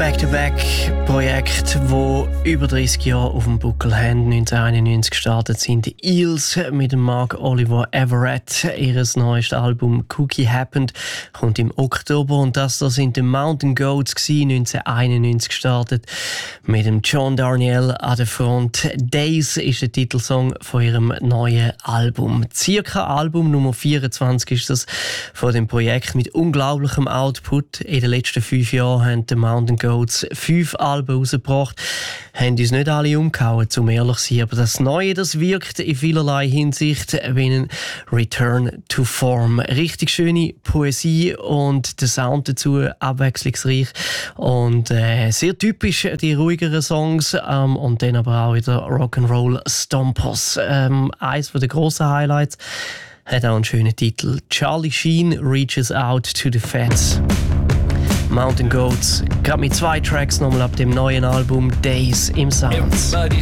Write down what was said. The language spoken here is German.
Back-to-Back-Projekt, wo über 30 Jahre auf dem Buckel haben. 1991 gestartet sind die Eels mit dem Mark Oliver Everett. Ihr neuestes Album «Cookie Happened» kommt im Oktober und das sind die Mountain Goats gewesen, 1991 gestartet mit dem John Darnielle an der Front. «Days» ist der Titelsong von ihrem neuen Album. Circa Album Nummer 24 ist das von dem Projekt mit unglaublichem Output. In den letzten 5 Jahren haben die Mountain Goats 5 Alben rausgebracht. Haben uns nicht alle umgehauen, um ehrlich zu sein. Aber das Neue, das wirkt in vielerlei Hinsicht wie ein Return to Form. Richtig schöne Poesie und der Sound dazu abwechslungsreich. Und sehr typisch die ruhigeren Songs und dann aber auch wieder Rock'n'Roll Stompers. Eines der grossen Highlights hat auch einen schönen Titel. Charlie Sheen reaches out to the feds. Mountain Goats, gerade mit 2 Tracks nochmal ab dem neuen Album Days im Sounds.